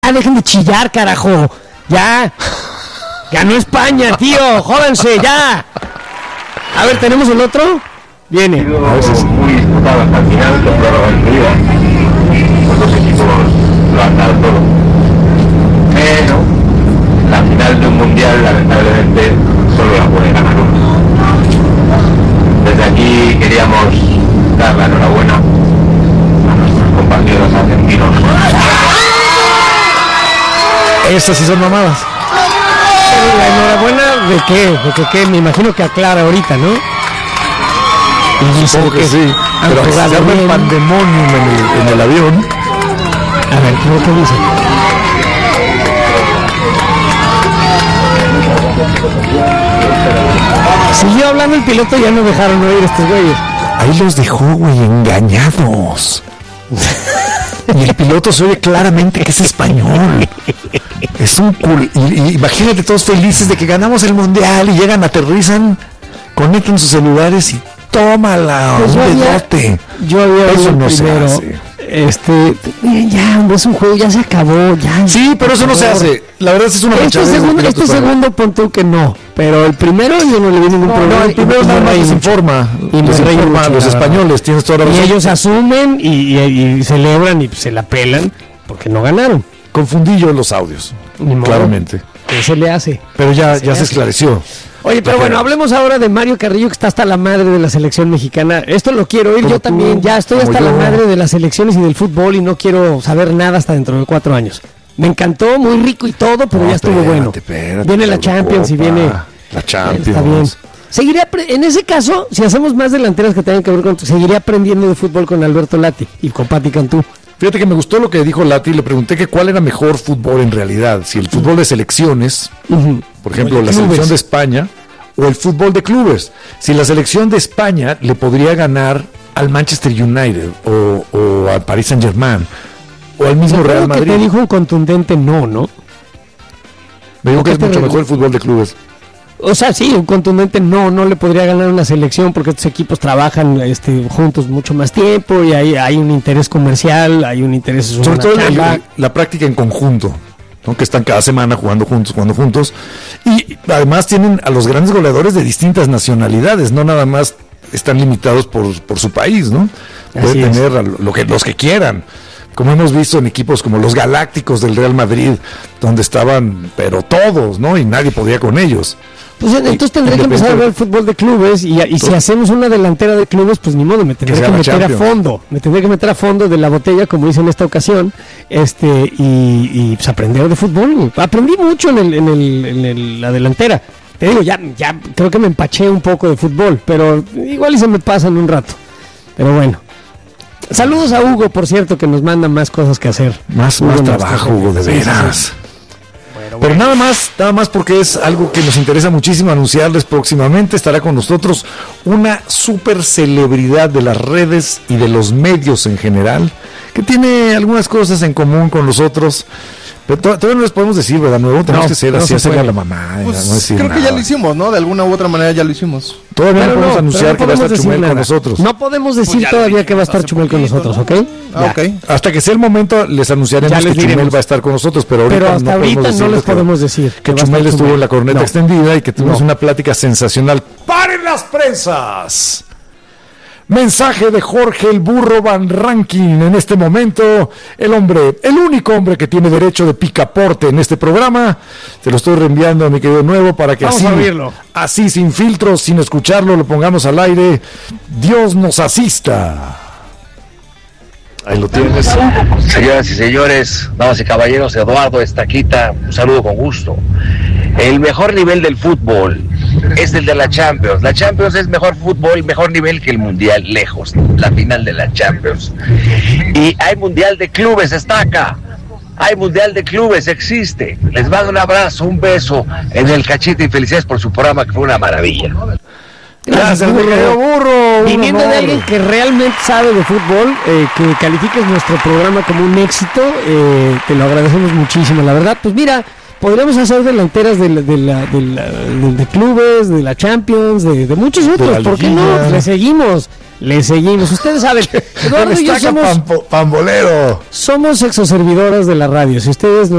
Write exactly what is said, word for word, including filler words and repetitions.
Ya dejen de chillar, carajo. Ya. Ganó España, tío. Jódanse, ya. A ver, ¿tenemos el otro? Viene. A veces muy disputado hasta el final, con prórroga incluida. Los dos equipos lo han dado todo. Pero la final de un mundial, lamentablemente, solo la puede ganar uno. Desde aquí queríamos dar la enhorabuena a nuestros compañeros argentinos. Estas sí son mamadas. ¿La enhorabuena de qué? ¿De qué, qué? Me imagino que aclara ahorita, ¿no? Y dice que, que sí, pero se llama el pandemonium en el, en el avión. A ver, ¿qué es lo que dice? Siguió hablando el piloto y ya no dejaron oír estos güeyes. Ahí los dejó, güey, engañados. Y el piloto se oye claramente que es español. Es un cool. Y, y imagínate todos felices de que ganamos el mundial y llegan, aterrizan, conectan sus celulares y tómala, pues un dedote. Yo había eso no primero, se hace. Este, miren, ya, es un juego, ya se acabó, ya. Sí, pero eso no se hace. La verdad es una Este segundo, este segundo punto que no, pero el primero yo no le vi ningún no, problema. No, el primero nada más les informa. Y les informa a los españoles, tienes toda la razón. Y ellos asumen y, y, y celebran y se la pelan porque no ganaron. Confundí yo los audios, claramente. ¿Qué se le hace? Pero ya, ya se esclareció. Oye, pero bueno, hablemos ahora de Mario Carrillo, que está hasta la madre de la selección mexicana. Esto lo quiero oír yo tú, también. Ya estoy hasta yo. la madre de las selecciones y del fútbol y no quiero saber nada hasta dentro de cuatro años. Me encantó, muy rico y todo, pero no, ya estuvo espérate, bueno. Espérate, viene la Champions Copa, y viene... La Champions. Está bien. Seguiré, en ese caso, si hacemos más delanteras que tengan que ver con... Seguiré aprendiendo de fútbol con Alberto Lati y con Pati Cantú. Fíjate que me gustó lo que dijo Lati, le pregunté que cuál era mejor fútbol en realidad, si el fútbol de selecciones, uh-huh. por ejemplo, la clubes. selección de España, o el fútbol de clubes. Si la selección de España le podría ganar al Manchester United, o, o al Paris Saint-Germain, o al mismo Real Madrid. Que te dijo un contundente no, ¿no? Me dijo que es mucho re... mejor el fútbol de clubes. O sea, sí, un contundente no, no le podría ganar una selección porque estos equipos trabajan este, juntos mucho más tiempo y hay, hay un interés comercial, hay un interés... Sobre todo la, la práctica en conjunto, ¿no? Que están cada semana jugando juntos, jugando juntos. Y además tienen a los grandes goleadores de distintas nacionalidades, no nada más están limitados por, por su país, ¿no? Pueden tener a lo que, los que quieran. Como hemos visto en equipos como los Galácticos del Real Madrid, donde estaban, pero todos, ¿no? Y nadie podía con ellos. Pues entonces tendré que empezar a ver fútbol de clubes y, y si hacemos una delantera de clubes, pues ni modo, me tendré que, que meter Champions. a fondo, me tendré que meter a fondo de la botella, como hice en esta ocasión, este y, y pues aprender de fútbol. Aprendí mucho en, el, en, el, en el, la delantera. Te digo, ya, ya creo que me empaché un poco de fútbol, pero igual y se me pasa en un rato. Pero bueno. Saludos a Hugo, por cierto, que nos manda más cosas que hacer. Más, más trabajo, Hugo, de veras. Sí, sí, sí. Bueno, Pero bueno. nada más, nada más porque es algo que nos interesa muchísimo anunciarles próximamente. Estará con nosotros una super celebridad de las redes y de los medios en general, que tiene algunas cosas en común con nosotros. Pero todavía no les podemos decir, ¿verdad? Nuevo, tenemos no, que ser no así, hacerle a la mamá. Pues no decir creo nada. que ya lo hicimos, ¿no? De alguna u otra manera ya lo hicimos. Todavía pero no podemos no, anunciar no que va a estar Chumel nada. con nosotros. No podemos decir pues todavía que va a estar Chumel con nosotros, ¿ok? Ah, okay. Hasta que sea el momento les anunciaremos les que diremos. Chumel va a estar con nosotros, pero ahorita, pero hasta no, ahorita podemos no les que, podemos decir que, que Chumel estuvo Chumel. en la corneta no. extendida y que tuvimos no. una plática sensacional. ¡Paren las prensas! Mensaje de Jorge el Burro Van Rankin en este momento, el hombre, el único hombre que tiene derecho de picaporte en este programa. Te lo estoy reenviando a mi querido Nuevo para que Vamos así, a así sin filtros, sin escucharlo, lo pongamos al aire. Dios nos asista. Ahí lo tienes. Señoras y señores, damas y caballeros, Eduardo Estaquita, un saludo con gusto. El mejor nivel del fútbol es el de la Champions. La Champions es mejor fútbol, mejor nivel que el Mundial, lejos, la final de la Champions. Y hay Mundial de Clubes, Estaca. Hay Mundial de Clubes, existe. Les mando un abrazo, un beso en el cachete y felicidades por su programa, que fue una maravilla. Gracias, burro. burro Viniendo de alguien que realmente sabe de fútbol, eh, que califiques nuestro programa como un éxito, eh, te lo agradecemos muchísimo, la verdad. Pues mira, podríamos hacer delanteras de, la, de, la, de, la, de, de clubes, de la Champions, de, de muchos otros. ¿Por qué no? Le seguimos, le seguimos. Ustedes saben, Eduardo y yo somos pambo, pambolero. Somos exoservidoras de la radio. Si ustedes no